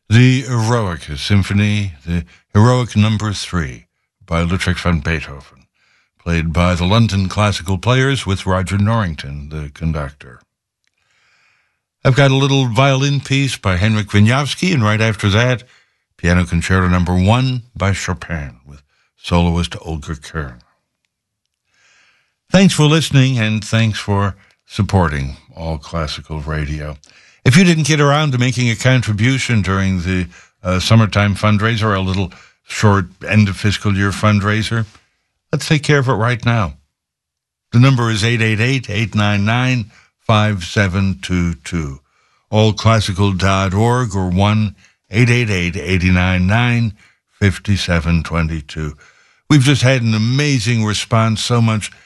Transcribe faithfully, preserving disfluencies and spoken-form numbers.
The Eroica Symphony, the Heroic Number Three, by Ludwig van Beethoven, played by the London Classical Players with Roger Norrington, the conductor. I've got a little violin piece by Henryk Wieniawski, and right after that, Piano Concerto Number One by Chopin with soloist Olga Kern. Thanks for listening, and thanks for supporting All Classical Radio. If you didn't get around to making a contribution during the uh, summertime fundraiser, a little short end of fiscal year fundraiser, let's take care of it right now. The number is eight eight eight, eight nine nine, five seven two two. all classical dot org or one eight eight eight, eight nine nine, five seven two two. We've just had an amazing response, so much